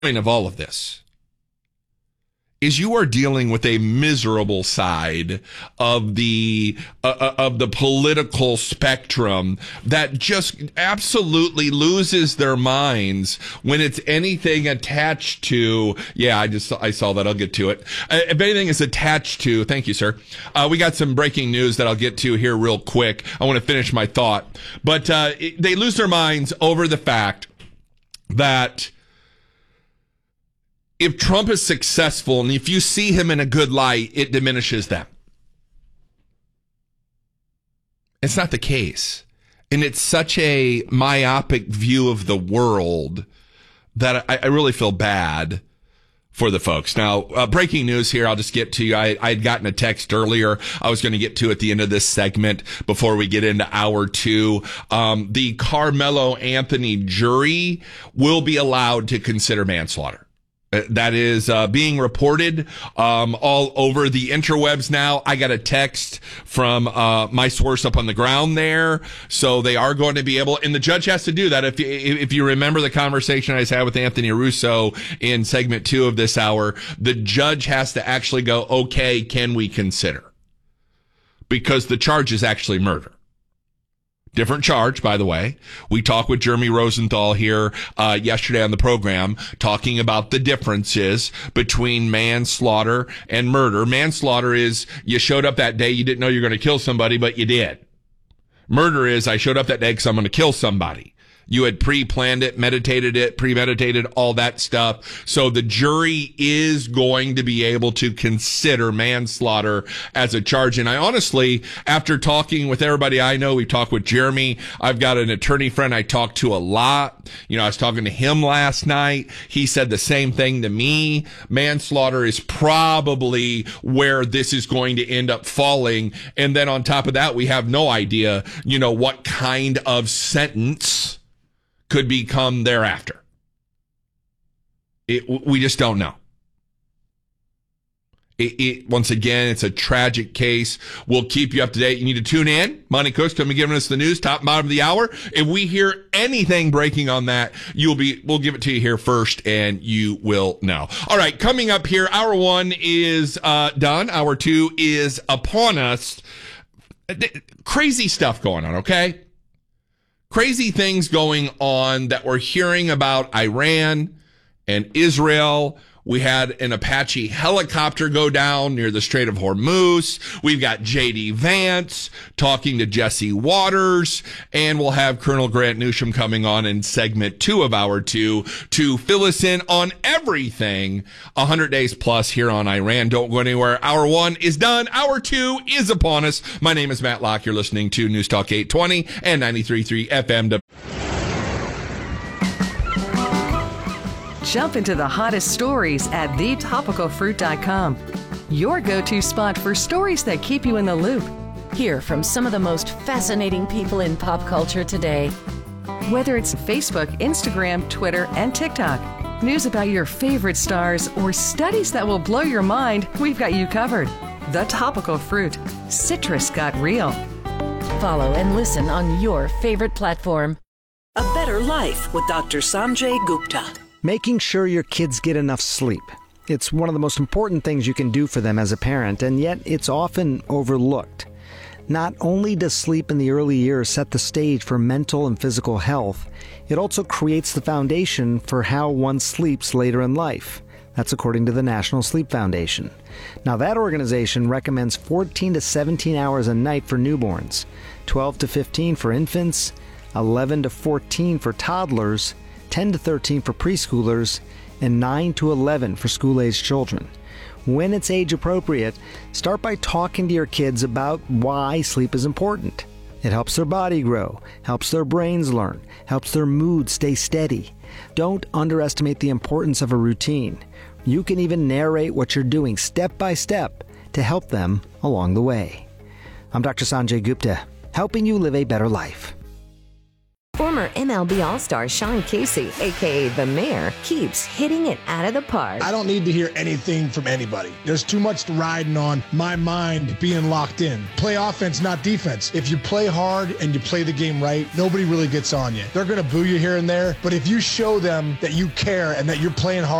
point of all of this is you are dealing with a miserable side of the political spectrum that just absolutely loses their minds when it's anything attached to, I saw that. I'll get to it. If anything is attached to, thank you, sir. We got some breaking news that I'll get to here real quick. I want to finish my thought, but they lose their minds over the fact that if Trump is successful and if you see him in a good light, it diminishes them. It's not the case. And it's such a myopic view of the world that I really feel bad for the folks. Now, breaking news here, I'll just get to you. I had gotten a text earlier I was going to get to at the end of this segment before we get into hour two. The Carmelo Anthony jury will be allowed to consider manslaughter. That is being reported all over the interwebs now. I got a text from my source up on the ground there, so they are going to be able. And the judge has to do that. If you remember the conversation I just had with Anthony Russo in segment 2 of this hour, the judge has to actually go, okay, can we consider? Because the charge is actually murder. Different charge, by the way. We talked with Jeremy Rosenthal here yesterday on the program, talking about the differences between manslaughter and murder. Manslaughter is you showed up that day, you didn't know you were going to kill somebody, but you did. Murder is I showed up that day because I'm going to kill somebody. You had pre-planned it, premeditated, all that stuff. So the jury is going to be able to consider manslaughter as a charge. And I honestly, after talking with everybody I know, we talked with Jeremy. I've got an attorney friend I talked to a lot. I was talking to him last night. He said the same thing to me. Manslaughter is probably where this is going to end up falling. And then on top of that, we have no idea, what kind of sentence could become thereafter. We just don't know. Once again, it's a tragic case. We'll keep you up to date. You need to tune in. Monty Cook's going to be giving us the news, top and bottom of the hour. If we hear anything breaking on that, we'll give it to you here first, and you will know. All right, coming up here, hour 1 is done. Hour 2 is upon us. Crazy stuff going on, okay? Crazy things going on that we're hearing about Iran and Israel. We had an Apache helicopter go down near the Strait of Hormuz. We've got J.D. Vance talking to Jesse Waters, and we'll have Colonel Grant Newsham coming on in segment 2 of hour 2 to fill us in on everything 100 days plus here on Iran. Don't go anywhere. Hour 1 is done. Hour 2 is upon us. My name is Matt Locke. You're listening to News Talk 820 and 93.3 FM. Jump into the hottest stories at thetopicalfruit.com. Your go-to spot for stories that keep you in the loop. Hear from some of the most fascinating people in pop culture today. Whether it's Facebook, Instagram, Twitter, and TikTok, news about your favorite stars, or studies that will blow your mind, we've got you covered. The Topical Fruit. Citrus got real. Follow and listen on your favorite platform. A Better Life with Dr. Sanjay Gupta. Making sure your kids get enough sleep. It's one of the most important things you can do for them as a parent, and yet it's often overlooked. Not only does sleep in the early years set the stage for mental and physical health, it also creates the foundation for how one sleeps later in life. That's according to the National Sleep Foundation. Now, that organization recommends 14 to 17 hours a night for newborns, 12 to 15 for infants, 11 to 14 for toddlers, 10 to 13 for preschoolers, and 9 to 11 for school-aged children. When it's age appropriate, start by talking to your kids about why sleep is important. It helps their body grow, helps their brains learn, helps their mood stay steady. Don't underestimate the importance of a routine. You can even narrate what you're doing step by step to help them along the way. I'm Dr. Sanjay Gupta, helping you live a better life. Former MLB All-Star Sean Casey, a.k.a. The Mayor, keeps hitting it out of the park. I don't need to hear anything from anybody. There's too much riding on my mind being locked in. Play offense, not defense. If you play hard and you play the game right, nobody really gets on you. They're going to boo you here and there, but if you show them that you care and that you're playing hard,